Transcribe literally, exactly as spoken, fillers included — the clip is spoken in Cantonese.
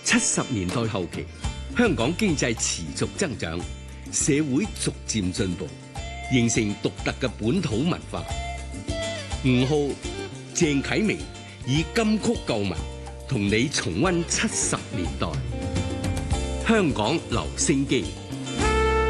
七十年代後期，香港經濟持續增長，社會逐漸進步，形成獨特嘅本土文化。吳浩、鄭啟明以金曲舊聞同你重溫七十年代香港留聲機。